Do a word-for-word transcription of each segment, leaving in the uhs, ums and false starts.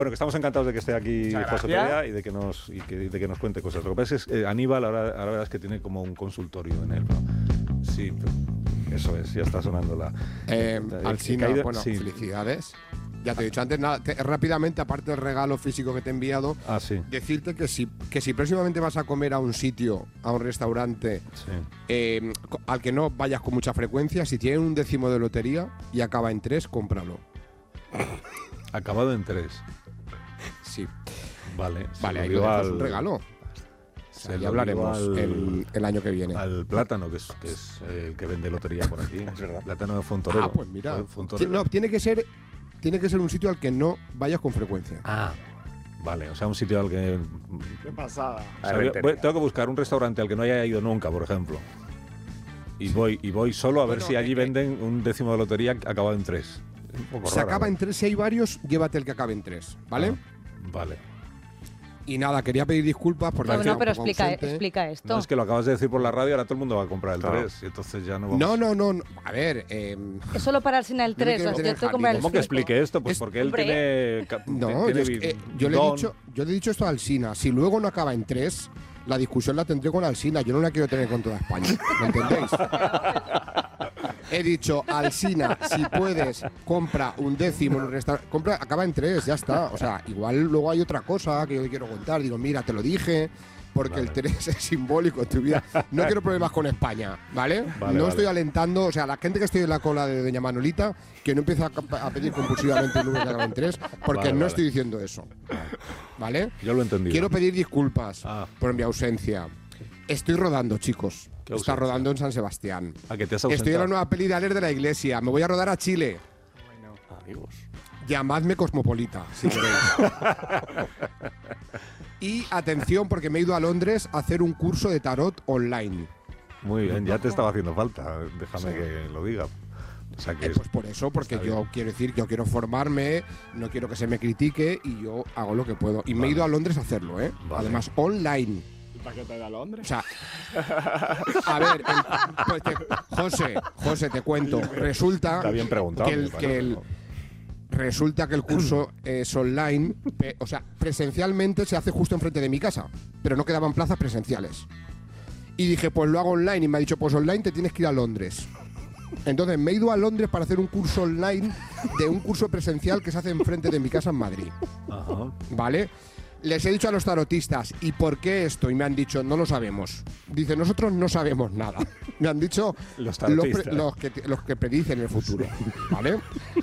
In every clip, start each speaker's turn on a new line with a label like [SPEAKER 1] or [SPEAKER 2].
[SPEAKER 1] Bueno, que estamos encantados de que esté aquí José Perea y de que nos y que, de que nos cuente cosas. Lo que pasa es que eh, Aníbal ahora, ahora verás que tiene como un consultorio en él, ¿no? Sí, eso es, ya está sonando la...
[SPEAKER 2] Eh,
[SPEAKER 1] eh,
[SPEAKER 2] Alsina,
[SPEAKER 1] caído,
[SPEAKER 2] bueno,
[SPEAKER 1] sí.
[SPEAKER 2] felicidades. Ya te he dicho antes, nada, te, rápidamente, aparte del regalo físico que te he enviado,
[SPEAKER 1] ah, sí.
[SPEAKER 2] decirte que si, que si próximamente vas a comer a un sitio, a un restaurante,
[SPEAKER 1] Sí.
[SPEAKER 2] eh, al que no vayas con mucha frecuencia, si tienen un décimo de lotería y acaba en tres, cómpralo.
[SPEAKER 1] Acabado en tres.
[SPEAKER 2] Sí.
[SPEAKER 1] Vale.
[SPEAKER 2] Vale, ahí lo dejo, es un regalo. O sea, ya hablaremos
[SPEAKER 1] al,
[SPEAKER 2] el, el año que viene.
[SPEAKER 1] Al Plátano, que es, que es el que vende lotería por aquí. Es verdad. Plátano de Fontorero.
[SPEAKER 2] Ah, pues mira.
[SPEAKER 1] Fontorero.
[SPEAKER 2] No, tiene que ser, tiene que ser un sitio al que no vayas con frecuencia.
[SPEAKER 1] Ah, vale. O sea, un sitio al que...
[SPEAKER 3] Qué pasada.
[SPEAKER 1] O sea, yo, voy, tengo que buscar un restaurante al que no haya ido nunca, por ejemplo. Y sí. voy y voy solo a ver bueno, si allí eh, venden un décimo de lotería acabado en tres.
[SPEAKER 2] Se raro, acaba ¿no? en tres, si hay varios, llévate el que acabe en tres, ¿vale?
[SPEAKER 1] Ah, vale.
[SPEAKER 2] Y nada, quería pedir disculpas por...
[SPEAKER 4] No, no, pero explica, explica esto.
[SPEAKER 1] No, es que lo acabas de decir por la radio, ahora todo el mundo va a comprar el claro. tres, y entonces ya no vamos...
[SPEAKER 2] No, no, no, no. A ver... Eh,
[SPEAKER 4] es solo para Alsina el tres,
[SPEAKER 2] no
[SPEAKER 4] yo tengo que comprar el
[SPEAKER 1] ¿Cómo que explique esto? Pues
[SPEAKER 2] es,
[SPEAKER 1] porque él
[SPEAKER 4] hombre.
[SPEAKER 1] tiene...
[SPEAKER 2] No,
[SPEAKER 1] tiene
[SPEAKER 2] es que, yo, le he dicho, yo le he dicho esto a Alsina. Si luego no acaba en tres, la discusión la tendré con Alsina. Yo no la quiero tener con toda España. ¿Me entendéis? He dicho, Alsina, si puedes, compra un décimo en un restaurante. Compra, acaba en tres, ya está. O sea, igual luego hay otra cosa que yo te quiero contar. Digo, mira, te lo dije, porque vale. el tres es simbólico en tu vida. No quiero problemas con España, ¿vale?
[SPEAKER 1] vale
[SPEAKER 2] no
[SPEAKER 1] vale.
[SPEAKER 2] estoy alentando, o sea, la gente que estoy en la cola de Doña Manolita, que no empieza a, a pedir compulsivamente un número que acaba en tres, porque
[SPEAKER 1] vale,
[SPEAKER 2] no
[SPEAKER 1] vale.
[SPEAKER 2] estoy diciendo eso. ¿Vale?
[SPEAKER 1] Yo lo entendí.
[SPEAKER 2] Quiero pedir disculpas
[SPEAKER 1] ah.
[SPEAKER 2] por mi ausencia. Estoy rodando, chicos.
[SPEAKER 1] ¿Qué
[SPEAKER 2] Está
[SPEAKER 1] ausencia?
[SPEAKER 2] rodando en San Sebastián.
[SPEAKER 1] ¿A qué te has
[SPEAKER 2] Estoy en la nueva peli de Aler de la Iglesia. Me voy a rodar a Chile.
[SPEAKER 3] Bueno.
[SPEAKER 1] Amigos.
[SPEAKER 2] Llamadme Cosmopolita, si queréis. Y atención, porque me he ido a Londres a hacer un curso de tarot online.
[SPEAKER 1] Muy bien, ya te estaba haciendo falta. Déjame sí. que lo diga. O sea que
[SPEAKER 2] eh, pues por eso, porque yo bien. quiero decir, yo quiero formarme, no quiero que se me critique y yo hago lo que puedo. Y vale. me he ido a Londres a hacerlo, ¿eh? Vale. Además, online.
[SPEAKER 3] ¿Para qué te da a Londres?
[SPEAKER 2] O sea, a ver, el, pues te, José, José, te cuento. Resulta
[SPEAKER 1] Está bien preguntado,
[SPEAKER 2] que el, que el resulta que el curso es online, pe, o sea, presencialmente se hace justo enfrente de mi casa, pero no quedaban plazas presenciales. Y dije, pues lo hago online, y me ha dicho, pues online te tienes que ir a Londres. Entonces me he ido a Londres para hacer un curso online de un curso presencial que se hace enfrente de mi casa en Madrid.
[SPEAKER 1] Ajá.
[SPEAKER 2] ¿Vale? Les he dicho a los tarotistas, ¿y por qué esto? Y me han dicho, no lo sabemos. Dice, nosotros no sabemos nada. Me han dicho
[SPEAKER 1] los,
[SPEAKER 2] los, pre, los, que, los que predicen el futuro. ¿Vale?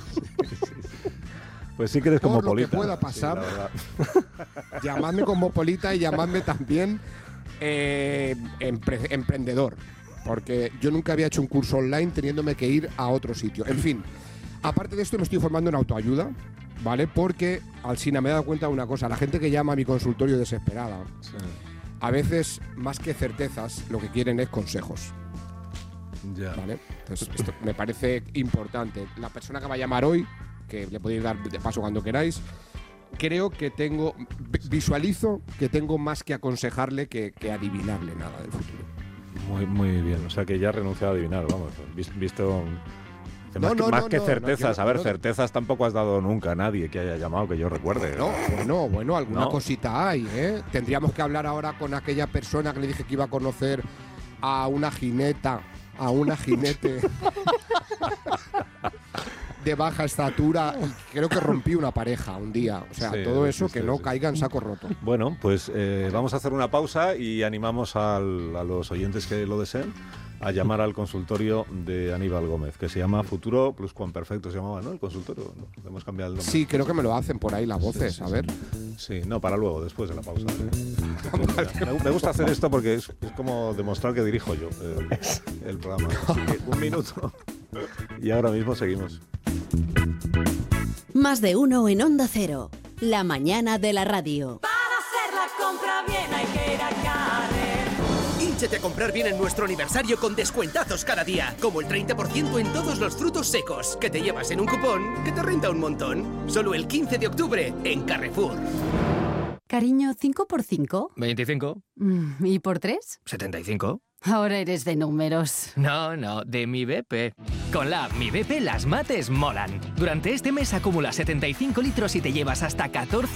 [SPEAKER 1] Pues sí que eres como Polita.
[SPEAKER 2] Por lo que pueda pasar, sí, llamadme como Polita y llamadme también eh, empre, emprendedor. Porque yo nunca había hecho un curso online teniéndome que ir a otro sitio. En fin, aparte de esto me estoy formando en autoayuda. ¿Vale? Porque, Alsina, me he dado cuenta de una cosa. La gente que llama a mi consultorio desesperada, sí. a veces, más que certezas, lo que quieren es consejos.
[SPEAKER 1] Ya.
[SPEAKER 2] ¿Vale? Entonces, esto me parece importante. La persona que va a llamar hoy, que le podéis dar de paso cuando queráis, creo que tengo, visualizo que tengo más que aconsejarle que, que adivinarle nada del futuro.
[SPEAKER 1] Muy, muy bien. O sea, que ya ha renunciado a adivinar, vamos. Visto...
[SPEAKER 2] No,
[SPEAKER 1] más
[SPEAKER 2] no,
[SPEAKER 1] que, más
[SPEAKER 2] no,
[SPEAKER 1] que
[SPEAKER 2] no,
[SPEAKER 1] certezas,
[SPEAKER 2] no,
[SPEAKER 1] a ver,
[SPEAKER 2] no,
[SPEAKER 1] certezas tampoco has dado nunca a nadie que haya llamado, que yo recuerde.
[SPEAKER 2] No, bueno, bueno, alguna
[SPEAKER 1] no.
[SPEAKER 2] cosita hay, ¿eh? Tendríamos que hablar ahora con aquella persona que le dije que iba a conocer a una jineta, a una jinete de baja estatura, y creo que rompí una pareja un día. O sea, sí, todo eso sí, que sí, no sí. caiga en saco roto.
[SPEAKER 1] Bueno, pues eh, vamos a hacer una pausa y animamos al, a los oyentes que lo deseen a llamar al consultorio de Aníbal Gómez, que se llama Futuro Pluscuamperfecto, se llamaba, ¿no? El consultorio, ¿no? Hemos cambiado el nombre.
[SPEAKER 2] Sí, creo que me lo hacen por ahí las voces,
[SPEAKER 1] sí, sí,
[SPEAKER 2] a ver.
[SPEAKER 1] Sí, no, para luego, después de la pausa. me, me gusta hacer esto porque es, es como demostrar que dirijo yo el, el programa. Así que un minuto y ahora mismo seguimos.
[SPEAKER 5] Más de uno en Onda Cero, la mañana de la radio.
[SPEAKER 6] Para hacer la compra bien hay que ir a Carrer.
[SPEAKER 7] Hínchete a comprar bien en nuestro aniversario con descuentazos cada día, como el treinta por ciento en todos los frutos secos, que te llevas en un cupón que te renta un montón. Solo el quince de octubre en Carrefour.
[SPEAKER 8] Cariño, ¿cinco por cinco?
[SPEAKER 9] veinticinco.
[SPEAKER 8] ¿Y por tres?
[SPEAKER 9] setenta y cinco.
[SPEAKER 8] Ahora eres de números.
[SPEAKER 9] No, no, de Mi B P. Con la app Mi B P las mates molan. Durante este mes acumula setenta y cinco litros y te llevas hasta catorce